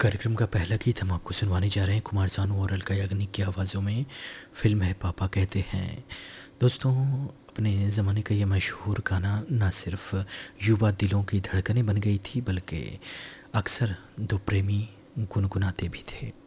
कार्यक्रम का पहला गीत हम आपको सुनवाने जा रहे हैं कुमार सानू और अलका याग्निक की आवाज़ों में। फिल्म है पापा कहते हैं। दोस्तों, अपने ज़माने का ये मशहूर गाना ना सिर्फ युवा दिलों की धड़कनें बन गई थी, बल्कि अक्सर दो प्रेमी गुनगुनाते भी थे।